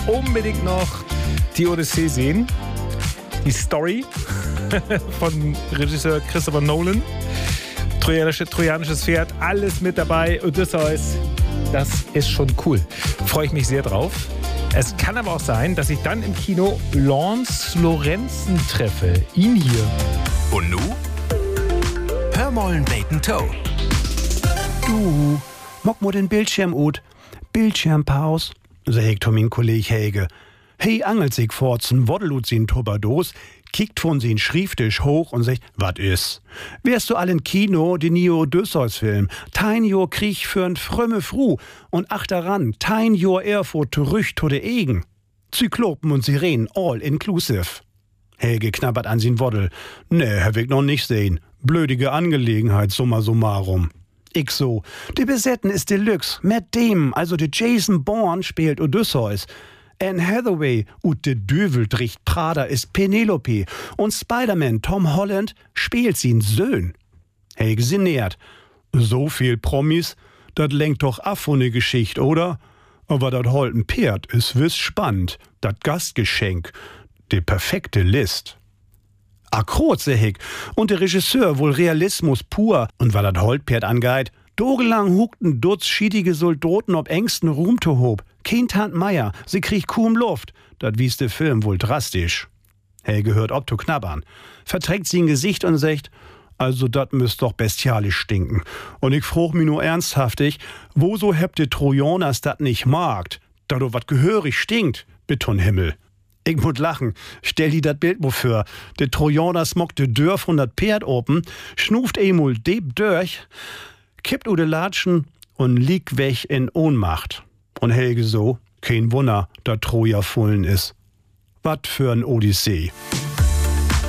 unbedingt noch die Odyssee sehen. Die Story von Regisseur Christopher Nolan. Trojanisches Pferd, alles mit dabei. Odysseus, das ist schon cool. Freue ich mich sehr drauf. Es kann aber auch sein, dass ich dann im Kino Lance Lorenzen treffe. Ihn hier. Und nu? Hör mollen Bacon Toe. Du, mock mo den Bildschirm ut. Bildschirmpaus, sag Tomin Kolleg Helge. Hey, angelt sich forzen, woddelut sin Tuberdos, kickt von sin Schrieftisch hoch und sagt, wat is? Wärst du allen Kino, den Nio Odysseus-Film, tein jo Krieg für'n frömme Fru und ach daran, tein jo Erfurt zurück to de Egen. Zyklopen und Sirenen, all inclusive. Helge knabbert an sin Woddel. Nee, hab ich noch nicht sehen. Blödige Angelegenheit, summa summarum. Ich so, de Besetten ist Deluxe, Matt Damon, also de Jason Bourne spielt Odysseus. Anne Hathaway und de Döveldricht Prada ist Penelope und Spider-Man Tom Holland spielt sin Söhn. Helge sinniert. So viel Promis, dat lenkt doch ab von ne Geschichte, oder? Aber dat holten Pferd is wiss spannend, dat Gastgeschenk, de perfekte List. Akrot, seh ich, und der Regisseur wohl Realismus pur, und weil dat Holtpferd angeit, dogelang hukten Dutz schiedige Soldaten ob engsten Ruhm to hob. Kein Tant Meier, sie kriegt kaum Luft. Dat wies der Film wohl drastisch. Helge hört ob to knabbern, verträgt sie ein Gesicht und sagt, also dat müsst doch bestialisch stinken. Und ich frug mi nur ernsthaftig, wo so hebt de Trojaners dat nicht magt, da do wat gehörig stinkt, Betonhimmel. Ich mut lachen, stell die dat Bild mo für. De Trojaner smockt de Dörr von dat Pferd open, schnuft emul deb durch, kippt u de Latschen und liegt weg in Ohnmacht. Und Helge so, kein Wunder, da Troja fullen is. Wat für ein Odyssee.